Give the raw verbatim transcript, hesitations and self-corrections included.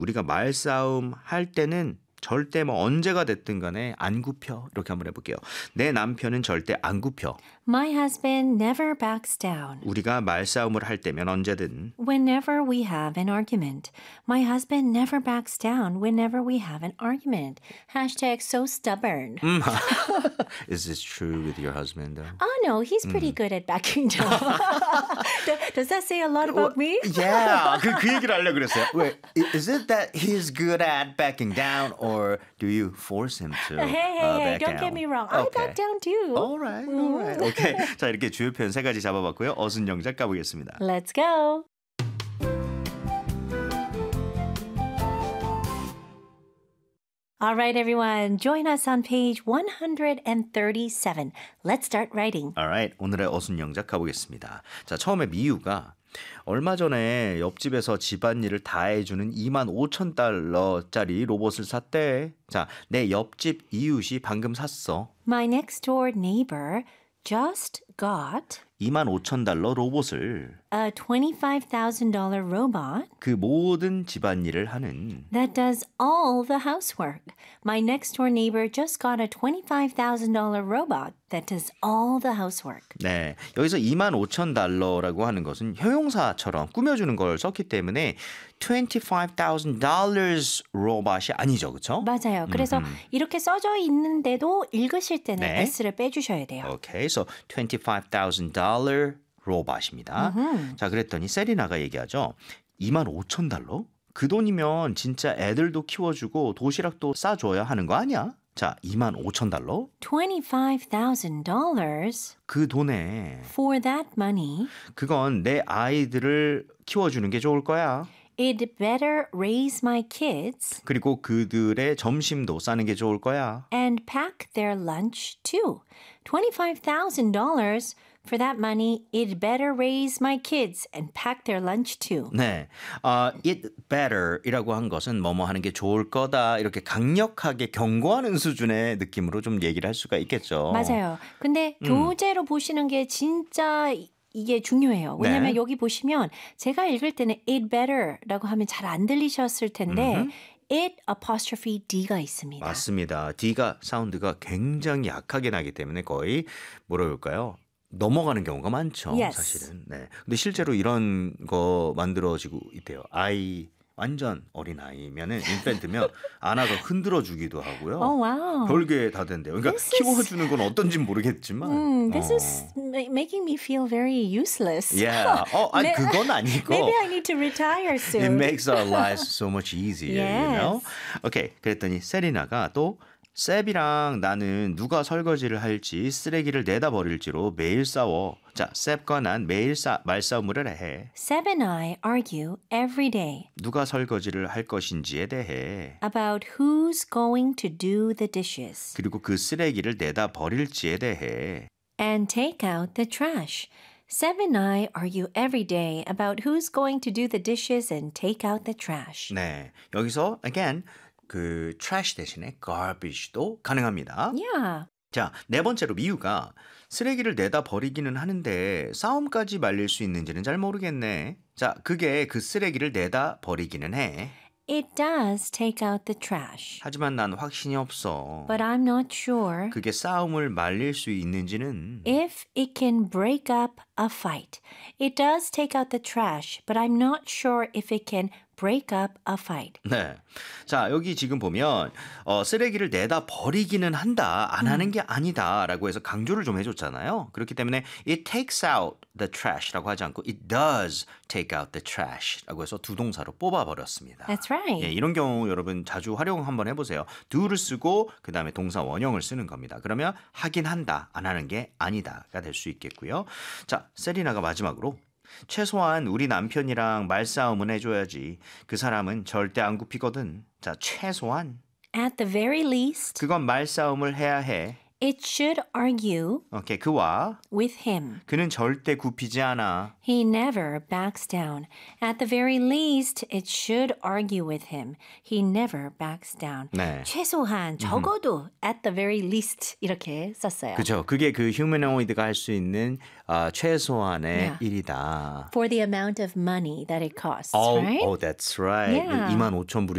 우리가 말싸움 할 때는 절대 뭐 언제가 됐든 간에 안 굽혀. 이렇게 한번 해볼게요. 내 남편은 절대 안 굽혀. My husband never backs down. 우리가 말싸움을 할 때면 언제든. Whenever we have an argument. My husband never backs down whenever we have an argument. Hashtag so stubborn. 음. Is this true with your husband though? Oh no, he's pretty good at backing down. Does that say a lot about me? Yeah, 그, 그 얘기를 하려고 그랬어요. Wait, is it that he's good at backing down or do you force him to Hey, hey, uh, hey, back don't down? get me wrong. I Okay. back down too. All right, all right. Okay. 자, 이렇게 주요 표현 세 가지 잡아봤고요. 어순 영작 가보겠습니다. Let's go. All right, everyone. Join us on page one thirty-seven. Let's start writing. Alright, 오늘의 어순 영작 가보겠습니다. 자, 처음에 미유가 얼마 전에 옆집에서 집안일을 다 해주는 이만 오천 달러짜리 로봇을 샀대. 자, 내 옆집 이웃이 방금 샀어. My next door neighbor just got 이만 오천 달러 로봇을 a twenty-five thousand dollars robot 그 모든 집안일을 하는 that does all the housework. My next door neighbor just got a twenty-five thousand dollars robot that does all the housework. 네, 여기서 이만 오천 달러라고 하는 것은 형용사처럼 꾸며주는 걸 썼기 때문에 twenty-five thousand dollars 로봇이 아니죠, 그렇죠? 맞아요. 그래서 음흠. 이렇게 써져 있는데도 읽으실 때는 네. S를 빼주셔야 돼요. Okay, so twenty-five thousand dollars 로봇입니다. 자, 그랬더니 세리나가 얘기하죠. 이만 오천 달러? 그 돈이면 진짜 애들도 키워주고 도시락도 싸줘야 하는 거 아니야? 자, 이만 오천 달러? twenty-five thousand dollars 그 돈에 for that money, 그건 내 아이들을 키워주는 게 좋을 거야. I'd better raise my kids 그리고 그들의 점심도 싸는 게 좋을 거야. and pack their lunch too. twenty-five thousand dollars for that money, I'd better raise my kids and pack their lunch too. 네, 어, it better이라고 한 것은 뭐뭐 하는 게 좋을 거다 이렇게 강력하게 경고하는 수준의 느낌으로 좀 얘기를 할 수가 있겠죠. 맞아요. 근데 교재로 보시는 게 진짜 이게 중요해요. 왜냐하면 네. 여기 보시면 제가 읽을 때는 it better라고 하면 잘 안 들리셨을 텐데 음흠. it apostrophe D가 있습니다. 맞습니다. D가 사운드가 굉장히 약하게 나기 때문에 거의 뭐라 그럴까요? 넘어가는 경우가 많죠. Yes. 사실은. 네. 근데 실제로 이런 거 만들어지고 있대요. 아이 완전 어린 아이면은 인펜트면 안아서 흔들어 주기도 하고요. Oh wow. 별게 다 된대요. 그러니까 This is- 키워주는 건 어떤진 모르겠지만. Mm, this 어. is ma- making me feel very useless. Yeah. 어, 아니 네. 그건 아니고. Maybe I need to retire It soon. makes our lives so much easier, you know? 오케이, 그랬더니 세리나가 또 셉이랑 나는 누가 설거지를 할지 쓰레기를 내다 버릴지로 매일 싸워. 자, 셉과 난 매일 싸, 말싸움을 해. Seb and I argue every day 누가 설거지를 할 것인지에 대해. about who's going to do the dishes 그리고 그 쓰레기를 내다 버릴지에 대해. and take out the trash. Seb and I argue every day about who's going to do the dishes and take out the trash. 네, 여기서 again 그 trash 대신에 garbage도 가능합니다. Yeah. 자, 네 번째로 미유가 쓰레기를 내다 버리기는 하는데 싸움까지 말릴 수 있는지는 잘 모르겠네. 자, 그게 그 쓰레기를 내다 버리기는 해. It does take out the trash, 하지만 난 확신이 없어. but I'm not sure 그게 싸움을 말릴 수 있는지는. if it can break up a fight. It does take out the trash, but I'm not sure if it can break up a fight. 네. 자, 여기 지금 보면 어, 쓰레기를 내다 버리기는 한다. 안 하는 게 아니다라고 해서 강조를 좀 해줬잖아요. 그렇기 때문에 it takes out the trash라고 하지 않고 it does take out the trash라고 해서 두 동사로 뽑아버렸습니다. That's right. 예, 이런 경우 여러분 자주 활용 한번 해보세요. do를 쓰고 그 다음에 동사 원형을 쓰는 겁니다. 그러면 하긴 한다, 안 하는 게 아니다가 될 수 있겠고요. 자, 세리나가 마지막으로 최소한 우리 남편이랑 말싸움은 해줘야지. 그 사람은 절대 안 굽히거든. 자, 최소한 At the very least, 그건 말싸움을 해야 해. it should argue 오케이, 그와 with him. 그는 절대 굽히지 않아. He never backs down. At the very least, it should argue with him. He never backs down. 네. 최소한 적어도 at the very least 이렇게 썼어요. 그죠? 그게 그 휴머노이드가 할 수 있는 어, 최소한의 Yeah. 일이다. For the amount of money that it costs, Oh, right? oh, that's right. Yeah. 이만 오천 불이